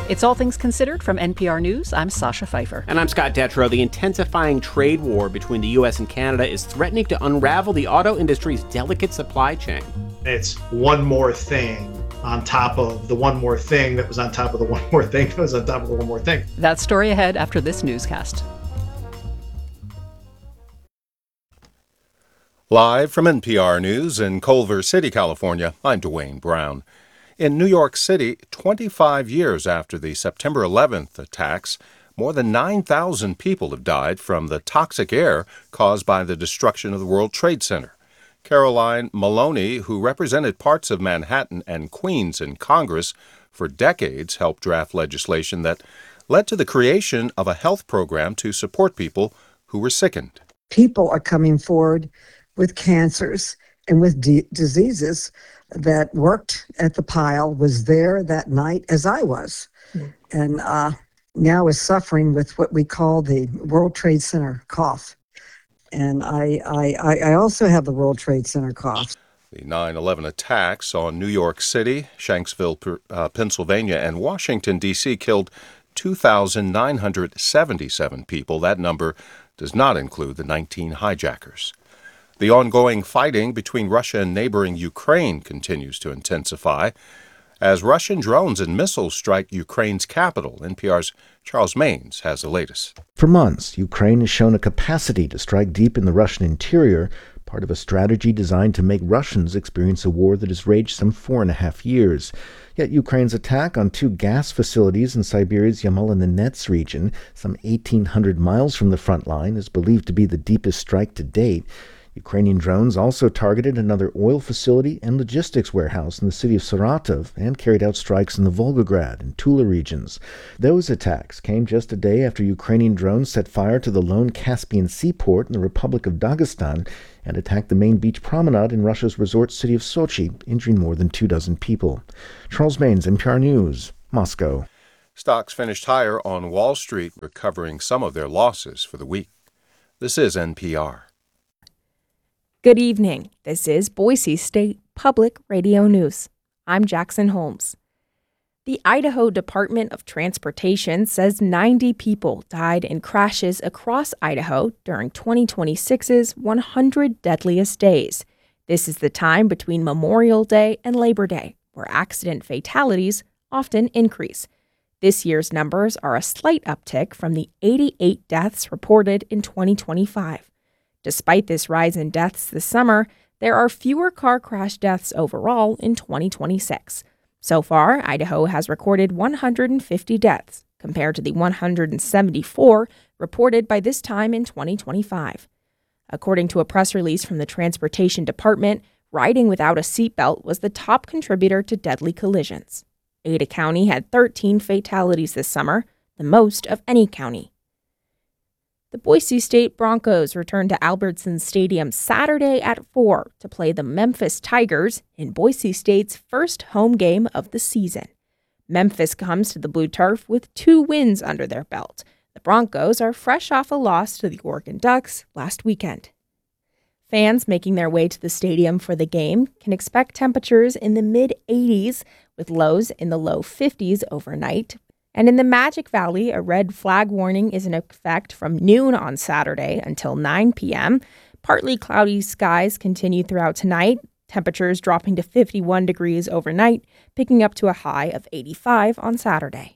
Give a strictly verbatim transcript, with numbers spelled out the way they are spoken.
It's All Things Considered from N P R News. I'm Sasha Pfeiffer. And I'm Scott Detrow. The intensifying trade war between the U S and Canada is threatening to unravel the auto industry's delicate supply chain. It's one more thing on top of the one more thing that was on top of the one more thing that was on top of the one more thing. That story ahead after this newscast. Live from N P R News in Culver City, California, I'm Dwayne Brown. In New York City, twenty-five years after the September eleventh attacks, more than nine thousand people have died from the toxic air caused by the destruction of the World Trade Center. Caroline Maloney, who represented parts of Manhattan and Queens in Congress for decades, helped draft legislation that led to the creation of a health program to support people who were sickened. People are coming forward with cancers and with d- diseases that worked at the pile, was there that night as I was, mm. and uh, now is suffering with what we call the World Trade Center cough. And I, I, I also have the World Trade Center cough. The nine eleven attacks on New York City, Shanksville, uh, Pennsylvania, and Washington, D C killed two thousand nine hundred seventy-seven people. That number does not include the nineteen hijackers. The ongoing fighting between Russia and neighboring Ukraine continues to intensify as Russian drones and missiles strike Ukraine's capital. N P R's Charles Maynes has the latest. For months, Ukraine has shown a capacity to strike deep in the Russian interior, part of a strategy designed to make Russians experience a war that has raged some four and a half years. Yet Ukraine's attack on two gas facilities in Siberia's Yamal-Nenets region, some eighteen hundred miles from the front line, is believed to be the deepest strike to date. Ukrainian drones also targeted another oil facility and logistics warehouse in the city of Saratov and carried out strikes in the Volgograd and Tula regions. Those attacks came just a day after Ukrainian drones set fire to the lone Caspian seaport in the Republic of Dagestan and attacked the main beach promenade in Russia's resort city of Sochi, injuring more than two dozen people. Charles Maynes, N P R News, Moscow. Stocks finished higher on Wall Street, recovering some of their losses for the week. This is N P R. Good evening. This is Boise State Public Radio News. I'm Jackson Holmes. The Idaho Department of Transportation says ninety people died in crashes across Idaho during twenty twenty-six's one hundred Deadliest Days. This is the time between Memorial Day and Labor Day, where accident fatalities often increase. This year's numbers are a slight uptick from the eighty-eight deaths reported in twenty twenty-five. Despite this rise in deaths this summer, there are fewer car crash deaths overall in twenty twenty-six. So far, Idaho has recorded one hundred fifty deaths, compared to the one hundred seventy-four reported by this time in twenty twenty-five. According to a press release from the Transportation Department, riding without a seatbelt was the top contributor to deadly collisions. Ada County had thirteen fatalities this summer, the most of any county. The Boise State Broncos return to Albertson Stadium Saturday at four to play the Memphis Tigers in Boise State's first home game of the season. Memphis comes to the Blue Turf with two wins under their belt. The Broncos are fresh off a loss to the Oregon Ducks last weekend. Fans making their way to the stadium for the game can expect temperatures in the mid-eighties with lows in the low fifties overnight. And in the Magic Valley, a red flag warning is in effect from noon on Saturday until nine p.m. Partly cloudy skies continue throughout tonight, temperatures dropping to fifty-one degrees overnight, picking up to a high of eighty-five on Saturday.